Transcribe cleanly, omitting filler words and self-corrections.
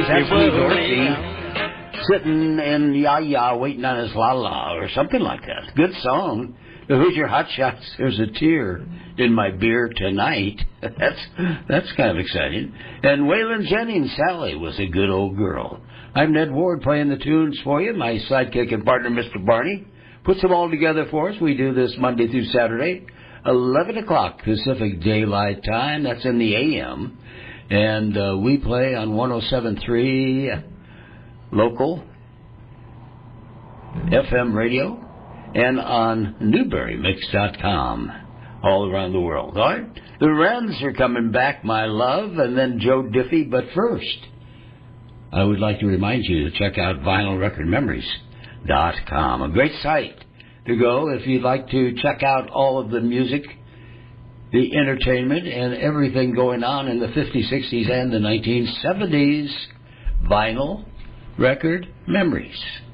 that's Lee Dorsey sitting in ya-ya waiting on his la-la or something like that. Good song. The Hoosier Hot Shots, There's a Tear in My Beer Tonight. That's kind of exciting. And Waylon Jennings, Sally, was a good old girl. I'm Ned Ward playing the tunes for you. My sidekick and partner, Mr. Barney, puts them all together for us. We do this Monday through Saturday, 11 o'clock Pacific Daylight Time. That's in the AM. And we play on 107.3 local FM radio and on NewberryMix.com all around the world. All right? The Wrens are coming back, my love, and then Joe Diffie. But first, I would like to remind you to check out VinylRecordMemories.com, a great site to go if you'd like to check out all of the music, the entertainment, and everything going on in the 50s, 60s, and the 1970s. Vinyl Record Memories.